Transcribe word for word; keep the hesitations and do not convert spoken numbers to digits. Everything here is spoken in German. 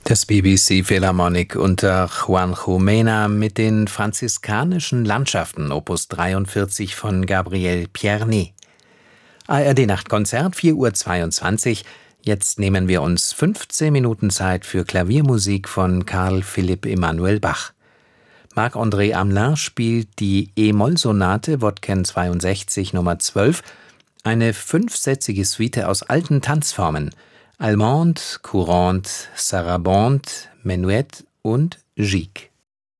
Das B B C Philharmonic unter Juanjo Mena mit den franziskanischen Landschaften Opus dreiundvierzig von Gabriel Czerny. A R D-Nachtkonzert, vier Uhr zweiundzwanzig. Jetzt nehmen wir uns fünfzehn Minuten Zeit für Klaviermusik von Carl Philipp Emanuel Bach. Marc-André Hamelin spielt die E-Moll-Sonate Wodken zweiundsechzig Nummer zwölf, eine fünfsätzige Suite aus alten Tanzformen: Allemande, Courante, Sarabande, Menuett und Gigue.